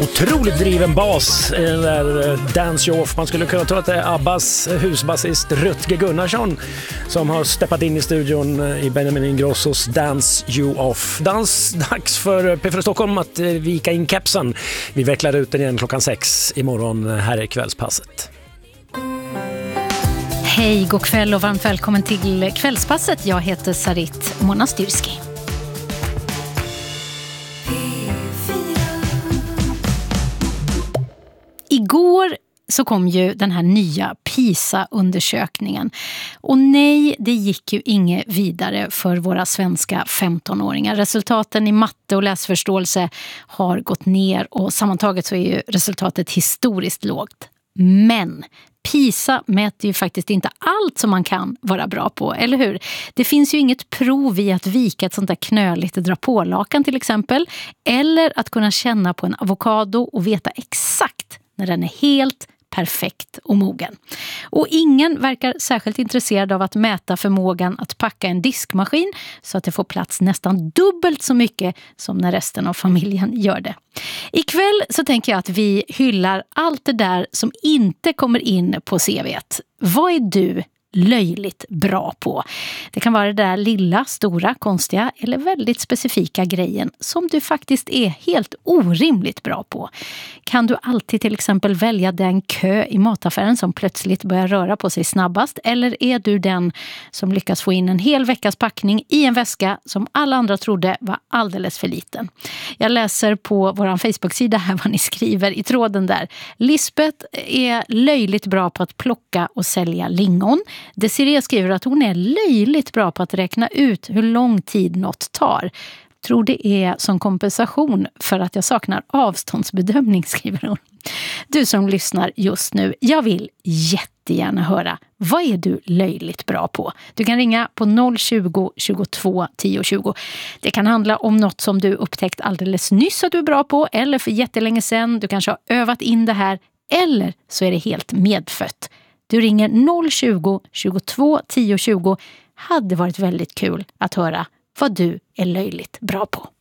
Otroligt driven bas i den där Dance You Off. Man skulle kunna tro att det är Abbas husbasist Rutger Gunnarsson som har steppat in i studion i Benjamin Ingrossos Dance You Off. Dags för P4 Stockholm att vika in kepsen. Vi vecklar ut den igen 6:00 imorgon här i kvällspasset. Hej, god kväll och varmt välkommen till kvällspasset. Jag heter Sarit Monastyrski. Igår så kom ju den här nya PISA-undersökningen. Och nej, det gick ju inget vidare för våra svenska 15-åringar. Resultaten i matte och läsförståelse har gått ner och sammantaget så är ju resultatet historiskt lågt. Men PISA mäter ju faktiskt inte allt som man kan vara bra på, eller hur? Det finns ju inget prov i att vika ett sånt där knöligt drapålakan till exempel. Eller att kunna känna på en avokado och veta exakt när den är helt perfekt och mogen. Och ingen verkar särskilt intresserad av att mäta förmågan att packa en diskmaskin så att det får plats nästan dubbelt så mycket som när resten av familjen gör det. Ikväll så tänker jag att vi hyllar allt det där som inte kommer in på CV:t. Vad är du löjligt bra på? Det kan vara det där lilla, stora, konstiga eller väldigt specifika grejen som du faktiskt är helt orimligt bra på. Kan du alltid till exempel välja den kö i mataffären som plötsligt börjar röra på sig snabbast, eller är du den som lyckas få in en hel veckas packning i en väska som alla andra trodde var alldeles för liten? Jag läser på vår Facebook-sida här vad ni skriver i tråden där. Lisbeth är löjligt bra på att plocka och sälja lingon. Desiree skriver att hon är löjligt bra på att räkna ut hur lång tid något tar. Tror det är som kompensation för att jag saknar avståndsbedömning, skriver hon. Du som lyssnar just nu, jag vill jättegärna höra, vad är du löjligt bra på? Du kan ringa på 020 22 10 20. Det kan handla om något som du upptäckt alldeles nyss att du är bra på, eller för jättelänge sedan, du kanske har övat in det här, eller så är det helt medfött. Du ringer 020 22 10 20. Hade varit väldigt kul att höra vad du är löjligt bra på.